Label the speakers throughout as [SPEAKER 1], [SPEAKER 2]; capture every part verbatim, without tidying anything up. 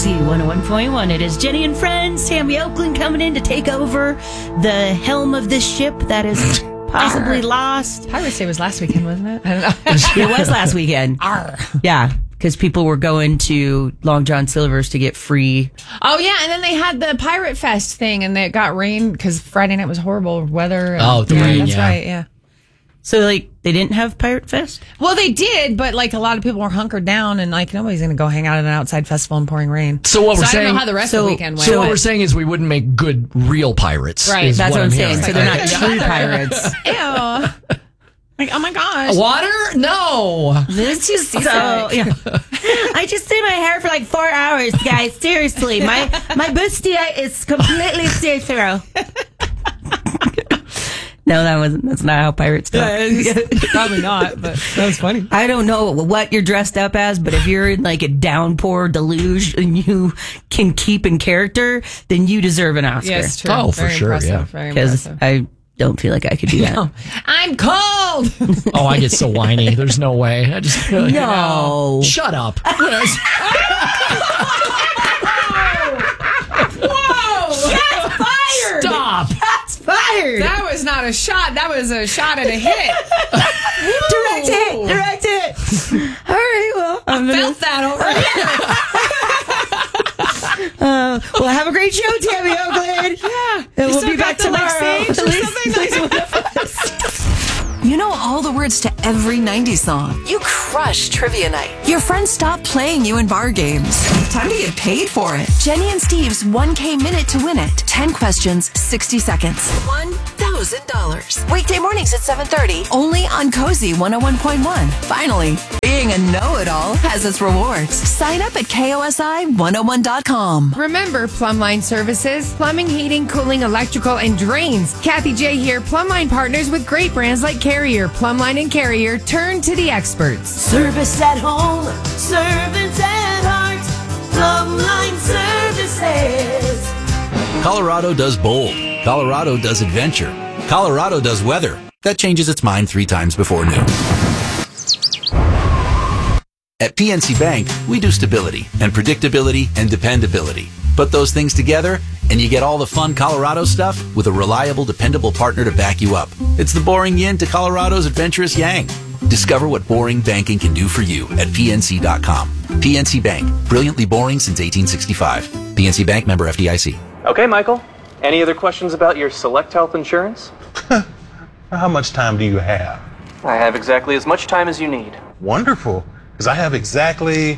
[SPEAKER 1] Cozy one oh one point one. It is Jenny and Friends. Tammy Oakland coming in to take over the helm of this ship that is possibly lost.
[SPEAKER 2] Pirates Day was last weekend, wasn't it? I don't know.
[SPEAKER 1] It was last weekend.
[SPEAKER 2] Arr.
[SPEAKER 1] Yeah, because people were going to Long John Silver's to get free.
[SPEAKER 2] Oh, yeah, and then they had the Pirate Fest thing, and it got rain because Friday night was horrible weather. And,
[SPEAKER 3] Oh, the
[SPEAKER 2] yeah,
[SPEAKER 3] rain,
[SPEAKER 2] that's
[SPEAKER 3] yeah.
[SPEAKER 2] right, yeah.
[SPEAKER 1] So, like, they didn't have Pirate Fest?
[SPEAKER 2] Well, they did, but, like, a lot of people were hunkered down, and, like, nobody's going to go hang out at an outside festival in pouring rain.
[SPEAKER 3] So what we're
[SPEAKER 2] so I
[SPEAKER 3] saying...
[SPEAKER 2] don't know how the rest
[SPEAKER 1] so,
[SPEAKER 2] of the weekend went.
[SPEAKER 3] So what we're saying is we wouldn't make good, real pirates.
[SPEAKER 2] Right,
[SPEAKER 3] is
[SPEAKER 1] That's what, I'm saying.
[SPEAKER 3] hearing.
[SPEAKER 1] So they're not true pirates.
[SPEAKER 2] Ew. Like, oh, my gosh.
[SPEAKER 3] Water? No.
[SPEAKER 1] This is so, yeah. I just did my hair for like four hours, guys. Seriously. My my bustier is completely see-through. No, that wasn't. That's not how pirates talk.
[SPEAKER 2] Probably not, but that was funny.
[SPEAKER 1] I don't know what you're dressed up as, but if you're in like a downpour deluge and you can keep in character, then you deserve an Oscar.
[SPEAKER 2] Yes, true.
[SPEAKER 3] Oh, for
[SPEAKER 2] Very
[SPEAKER 3] sure,
[SPEAKER 2] impressive,
[SPEAKER 3] yeah.
[SPEAKER 2] very
[SPEAKER 1] Because
[SPEAKER 2] impressive.
[SPEAKER 1] I don't feel like I could do that.
[SPEAKER 2] No. I'm cold.
[SPEAKER 3] Oh, I get so whiny. There's no way. I just feel like,
[SPEAKER 1] No.
[SPEAKER 3] Shut up.
[SPEAKER 2] Whoa! Shots fired!
[SPEAKER 3] Stop.
[SPEAKER 1] That's fired.
[SPEAKER 2] That was not a shot. That was a shot and a hit.
[SPEAKER 1] Direct hit. Direct hit. All right. Well, I'm gonna,
[SPEAKER 2] Felt that over here.
[SPEAKER 1] uh, well, have a great show, Tammy Oakland.
[SPEAKER 2] Yeah.
[SPEAKER 1] And we'll
[SPEAKER 2] still
[SPEAKER 1] be back
[SPEAKER 2] got the
[SPEAKER 1] tomorrow.
[SPEAKER 2] lip sync or
[SPEAKER 1] At least-
[SPEAKER 2] something?
[SPEAKER 1] at least one of us.
[SPEAKER 4] You know all the words to every nineties song. You crush trivia night. Your friends stop playing you in bar games. Time to get paid for it. Jenny and Steve's one K minute to win it. ten questions, sixty seconds. one thousand dollars. Weekday mornings at seven thirty. Only on Cozy one oh one point one. Finally, being a know-it-all has its rewards. Sign up at K O S I one oh one dot com.
[SPEAKER 5] Remember Plumbline Services, plumbing, heating, cooling, electrical, and drains. Kathy J here. Plumbline partners with great brands like Carrier, Plumbline, and Carrier. Turn to the experts.
[SPEAKER 6] Service at home, servants at heart, Plumbline Services.
[SPEAKER 7] Colorado does bold. Colorado does adventure. Colorado does weather. That changes its mind three times before noon. At P N C Bank, we do stability and predictability and dependability. Put those things together, and you get all the fun Colorado stuff with a reliable, dependable partner to back you up. It's the boring yin to Colorado's adventurous yang. Discover what boring banking can do for you at P N C dot com. P N C Bank, brilliantly boring since eighteen sixty-five. P N C Bank, member F D I C.
[SPEAKER 8] Okay, Michael. Any other questions about your Select Health insurance?
[SPEAKER 9] How much time do you have?
[SPEAKER 8] I have exactly as much time as you need.
[SPEAKER 9] Wonderful, because I have exactly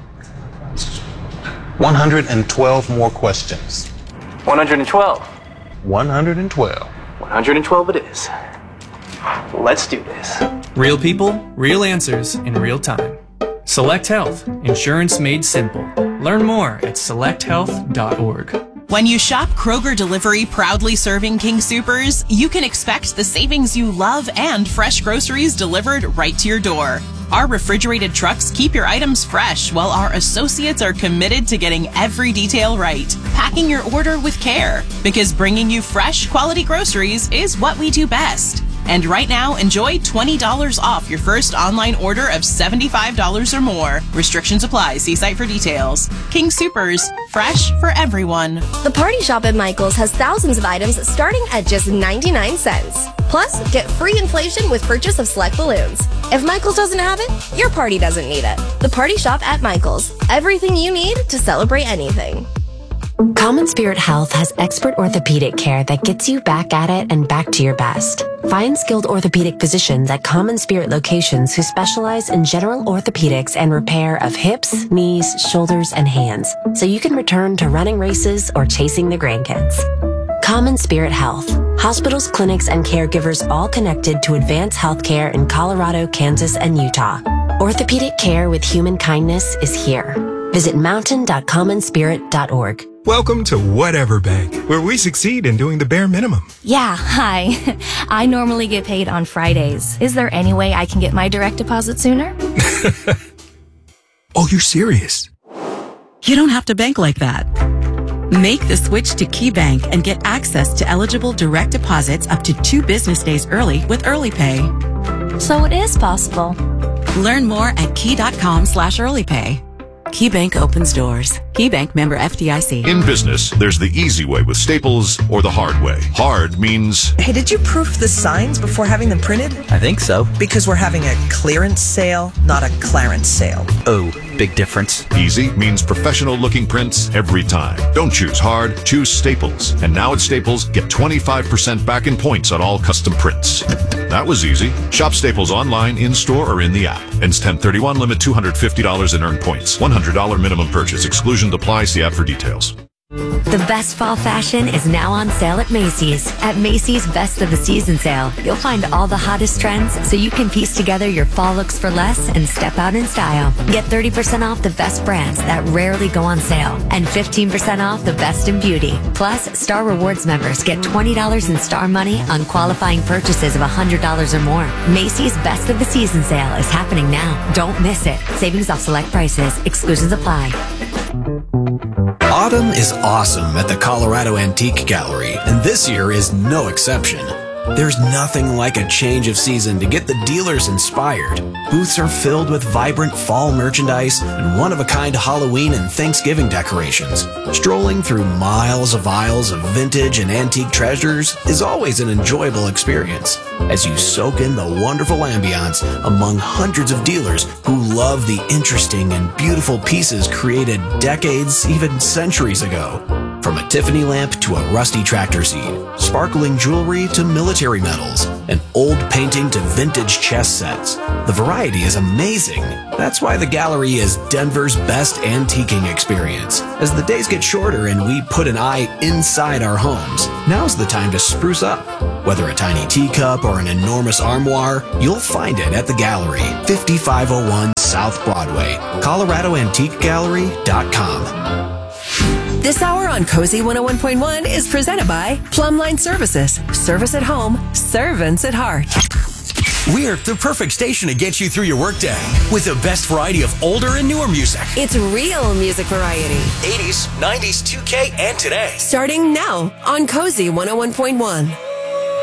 [SPEAKER 9] one hundred twelve more questions.
[SPEAKER 8] one hundred twelve.
[SPEAKER 9] one hundred twelve.
[SPEAKER 8] one hundred twelve it is. Let's do this.
[SPEAKER 10] Real people, real answers in real time. Select Health, insurance made simple. Learn more at select health dot org.
[SPEAKER 11] When you shop Kroger Delivery, proudly serving King Supers, you can expect the savings you love and fresh groceries delivered right to your door. Our refrigerated trucks keep your items fresh, while our associates are committed to getting every detail right, packing your order with care, because bringing you fresh, quality groceries is what we do best. And right now, enjoy twenty dollars off your first online order of seventy-five dollars or more. Restrictions apply. See site for details. King Supers, fresh for everyone.
[SPEAKER 12] The Party Shop at Michael's has thousands of items starting at just ninety-nine cents. Plus, get free inflation with purchase of select balloons. If Michael's doesn't have it, your party doesn't need it. The Party Shop at Michael's. Everything you need to celebrate anything.
[SPEAKER 13] Common Spirit Health has expert orthopedic care that gets you back at it and back to your best. Find skilled orthopedic physicians at Common Spirit locations who specialize in general orthopedics and repair of hips, knees, shoulders, and hands, so you can return to running races or chasing the grandkids. Common Spirit Health. Hospitals, clinics, and caregivers all connected to advance healthcare in Colorado, Kansas, and Utah. Orthopedic care with human kindness is here. Visit mountain dot common spirit dot org.
[SPEAKER 14] Welcome to Whatever Bank, where we succeed in doing the bare minimum.
[SPEAKER 15] Yeah, hi. I normally get paid on Fridays. Is there any way I can get my direct deposit sooner?
[SPEAKER 14] Oh, you're serious?
[SPEAKER 16] You don't have to bank like that. Make the switch to KeyBank and get access to eligible direct deposits up to two business days early with Early Pay.
[SPEAKER 15] So it is possible.
[SPEAKER 16] Learn more at key dot com slash early pay. KeyBank opens doors. KeyBank member F D I C.
[SPEAKER 17] In business, there's the easy way with Staples or the hard way. Hard means...
[SPEAKER 18] Hey, did you proof the signs before having them printed?
[SPEAKER 19] I think so.
[SPEAKER 18] Because we're having a clearance sale, not a Clarence sale.
[SPEAKER 19] Oh, big difference.
[SPEAKER 17] Easy means professional-looking prints every time. Don't choose hard, choose Staples. And now at Staples, get twenty-five percent back in points on all custom prints. That was easy. Shop Staples online, in-store, or in the app. Ends ten thirty-one, limit two hundred fifty dollars in earned points. one hundred dollars minimum purchase. Exclusion applies. See app for details.
[SPEAKER 13] The best fall fashion is now on sale at Macy's. At Macy's Best of the Season sale, you'll find all the hottest trends so you can piece together your fall looks for less and step out in style. Get thirty percent off the best brands that rarely go on sale and fifteen percent off the best in beauty. Plus, Star Rewards members get twenty dollars in Star Money on qualifying purchases of one hundred dollars or more. Macy's Best of the Season sale is happening now. Don't miss it. Savings off select prices. Exclusions apply.
[SPEAKER 20] Autumn is awesome at the Colorado Antique Gallery, and this year is no exception. There's nothing like a change of season to get the dealers inspired. Booths are filled with vibrant fall merchandise and one-of-a-kind Halloween and Thanksgiving decorations. Strolling through miles of aisles of vintage and antique treasures is always an enjoyable experience as you soak in the wonderful ambiance among hundreds of dealers who love the interesting and beautiful pieces created decades, even centuries ago. From a Tiffany lamp to a rusty tractor seat, sparkling jewelry to military medals, an old painting to vintage chess sets. The variety is amazing. That's why the gallery is Denver's best antiquing experience. As the days get shorter and we put an eye inside our homes, now's the time to spruce up. Whether a tiny teacup or an enormous armoire, you'll find it at the gallery, fifty-five oh one South Broadway, colorado antique gallery dot com.
[SPEAKER 4] This hour on Cozy one oh one point one is presented by Plumline Services. Service at home, servants at heart.
[SPEAKER 20] We're the perfect station to get you through your workday with the best variety of older and newer music.
[SPEAKER 4] It's real music variety.
[SPEAKER 20] eighties, nineties, two K, and today.
[SPEAKER 4] Starting now on Cozy one oh one point one.